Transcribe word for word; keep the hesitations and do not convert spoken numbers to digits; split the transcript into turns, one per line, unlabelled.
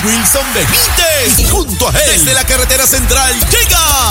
Wilson Benítez. Y junto a él, desde la carretera central, llega